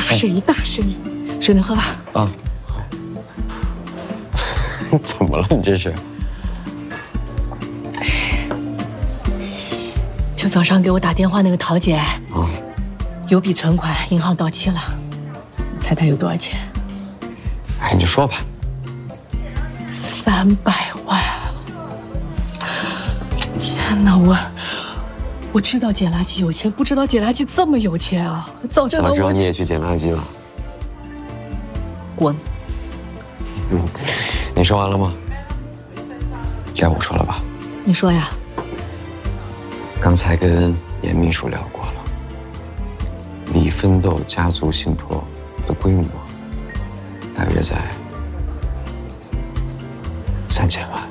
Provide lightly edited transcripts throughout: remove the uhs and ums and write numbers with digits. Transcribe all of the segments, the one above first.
生意，大生意，水能喝吧？ 啊。怎么了？你这是？ 就早上给我打电话那个陶姐，有笔存款银行到期了，猜她有多少钱？ 哎，你就说吧。 300万！天哪，我知道捡垃圾有钱，不知道捡垃圾这么有钱啊！早知道你也去捡垃圾了。 滚！ 你说完了吗？该我说了吧？ 你说呀。 刚才跟严秘书聊过了，李奋斗家族信托的规模大约在3000万。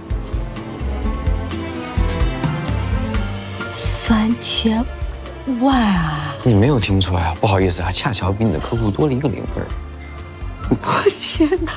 3000万啊！ 你没有听错呀，不好意思啊，恰巧比你的客户多了一个0分。 我天哪！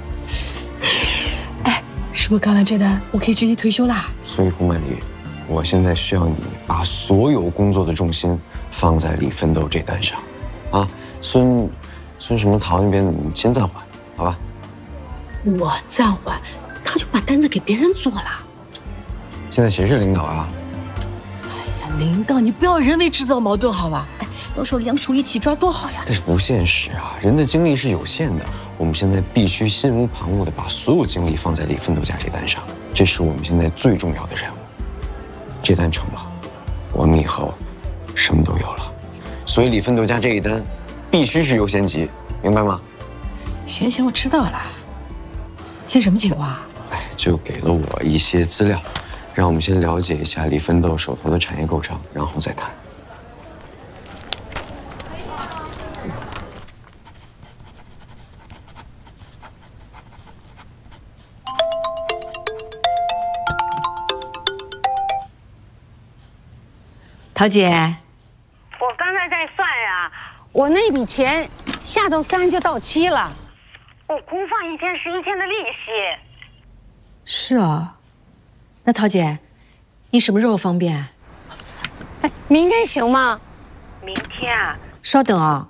哎，是不是干完这单，我可以直接退休啦？ 所以胡曼丽，我现在需要你把所有工作的重心放在李奋斗这单上，啊，孙什么桃那边你先暂缓，好吧？ 我暂缓，他就把单子给别人做了。 现在谁是领导啊？ 哎呀，领导，你不要人为制造矛盾好吧？哎，到时候两手一起抓多好呀！ 但是不现实啊，人的精力是有限的。我们现在必须心无旁骛地把所有精力放在李奋斗家这单上，这是我们现在最重要的任务。这单成了，我们以后什么都有了。所以李奋斗家这一单必须是优先级，明白吗？ 行，我知道了。现在什么情况啊？ 哎，就给了我一些资料，让我们先了解一下李奋斗手头的产业构成，然后再谈。 陶姐， 我刚才在算呀，我那笔钱下周3就到期了，我空放1天是1天的利息。 是啊，那陶姐，你什么时候方便？ 哎，明天行吗？明天啊？ 稍等啊。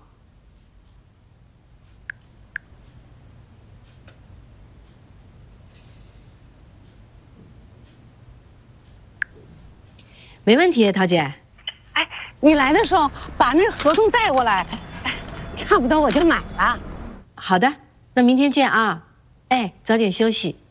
没问题，陶姐。 哎，你来的时候把那合同带过来，差不多我就买了。 好的，那明天见啊。哎，早点休息。